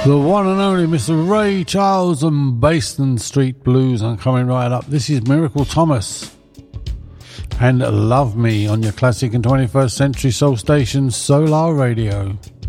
The one and only Mr. Ray Charles and Basin Street Blues. I'm coming right up. This is Miracle Thomas and Love Me on your classic and 21st century soul station Solar Radio.